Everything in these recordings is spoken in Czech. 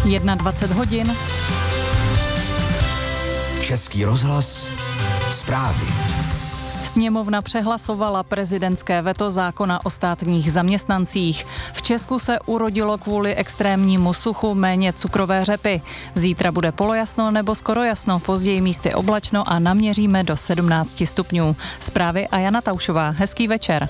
21 hodin. Český rozhlas, zprávy. Sněmovna přehlasovala prezidentské veto zákona o státních zaměstnancích. V Česku se urodilo kvůli extrémnímu suchu méně cukrové řepy. Zítra bude polojasno nebo skoro jasno, později místy oblačno a naměříme do 17 stupňů. Zprávy a Jana Taušová. Hezký večer.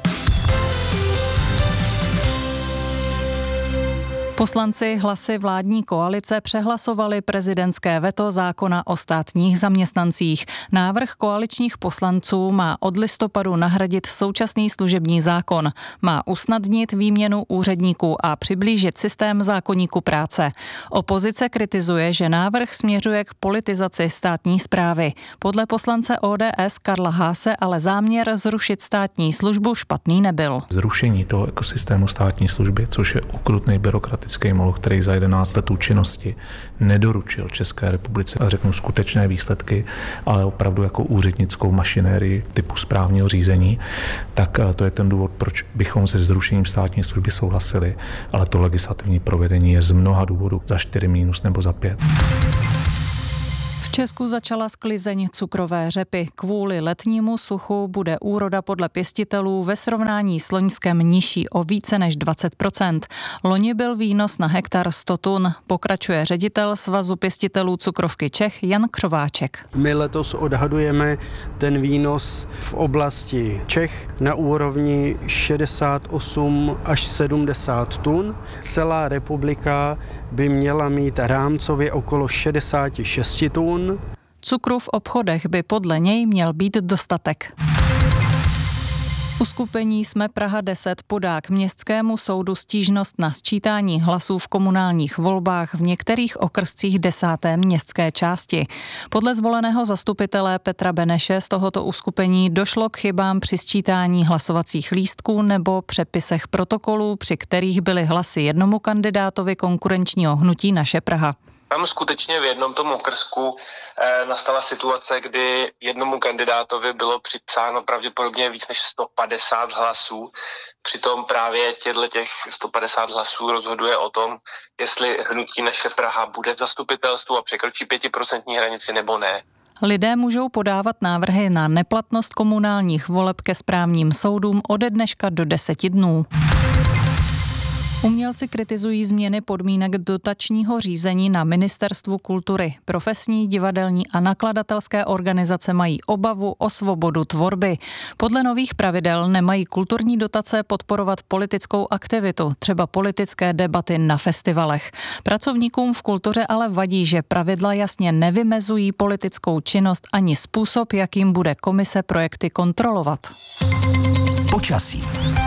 Poslanci hlasy vládní koalice přehlasovali prezidentské veto zákona o státních zaměstnancích. Návrh koaličních poslanců má od listopadu nahradit současný služební zákon. Má usnadnit výměnu úředníků a přiblížit systém zákoníku práce. Opozice kritizuje, že návrh směřuje k politizaci státní správy. Podle poslance ODS Karla Haase ale záměr zrušit státní službu špatný nebyl. Zrušení toho ekosystému státní služby, což je okrutný byrokratický moloch, který za 11 let účinnosti nedoručil České republice, a řeknu skutečné výsledky, ale opravdu jako úřednickou mašinérii typu správního řízení, tak to je ten důvod, proč bychom se zrušením státní služby souhlasili, ale to legislativní provedení je z mnoha důvodů za 4 mínus nebo za 5. V Česku začala sklizeň cukrové řepy. Kvůli letnímu suchu bude úroda podle pěstitelů ve srovnání s loňskem nižší o více než 20%. Loni byl výnos na hektar 100 tun. Pokračuje ředitel Svazu pěstitelů cukrovky Čech Jan Křováček. My letos odhadujeme ten výnos v oblasti Čech na úrovni 68 až 70 tun. Celá republika by měla mít rámcově okolo 66 tun. Cukru v obchodech by podle něj měl být dostatek. Uskupení Jsme Praha 10 podá k městskému soudu stížnost na sčítání hlasů v komunálních volbách v některých okrscích 10. městské části. Podle zvoleného zastupitele Petra Beneše z tohoto uskupení došlo k chybám při sčítání hlasovacích lístků nebo přepisech protokolů, při kterých byly hlasy jednomu kandidátovi konkurenčního hnutí Naše Praha. Tam skutečně v jednom tom okrsku nastala situace, kdy jednomu kandidátovi bylo připsáno pravděpodobně víc než 150 hlasů. Přitom právě těch 150 hlasů rozhoduje o tom, jestli hnutí Naše Praha bude v zastupitelstvu a překročí 5% hranici nebo ne. Lidé můžou podávat návrhy na neplatnost komunálních voleb ke správním soudům ode dneška do 10 dnů. Umělci kritizují změny podmínek dotačního řízení na Ministerstvu kultury. Profesní, divadelní a nakladatelské organizace mají obavu o svobodu tvorby. Podle nových pravidel nemají kulturní dotace podporovat politickou aktivitu, třeba politické debaty na festivalech. Pracovníkům v kultuře ale vadí, že pravidla jasně nevymezují politickou činnost ani způsob, jakým bude komise projekty kontrolovat. Počasí.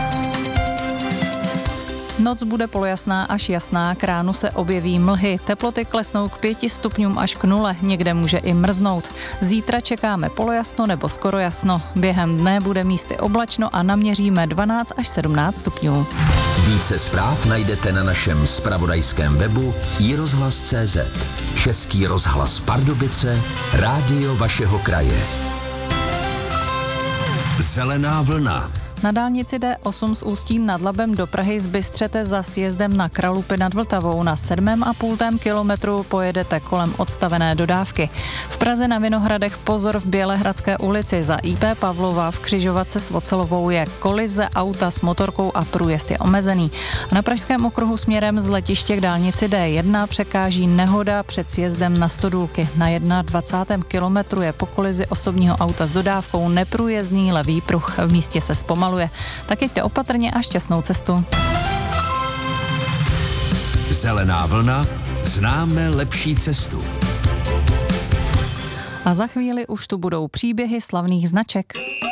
Noc bude polojasná až jasná, k ránu se objeví mlhy, teploty klesnou k 5 stupňům až k 0, někde může i mrznout. Zítra čekáme polojasno nebo skoro jasno. Během dne bude místy oblačno a naměříme 12 až 17 stupňů. Více zpráv najdete na našem zpravodajském webu iRozhlas.cz. Český rozhlas Pardubice, rádio vašeho kraje. Zelená vlna. Na dálnici D8 z Ústí nad Labem do Prahy z Bystřete za sjezdem na Kralupy nad Vltavou na 7,5 kilometru pojedete kolem odstavené dodávky. V Praze na Vinohradech pozor v Bělehradské ulici za IP Pavlova v křižovatce s Vocelovou je kolize auta s motorkou a průjezd je omezený. A na Pražském okruhu směrem z letiště k dálnici D1 překáží nehoda před sjezdem na Stodůlky. Na 21. kilometru je po kolizi osobního auta s dodávkou neprůjezdný levý pruh. V místě se zpomaluje. Tak jeďte opatrně a šťastnou cestu. Zelená vlna, známe lepší cestu. A za chvíli už tu budou příběhy slavných značek.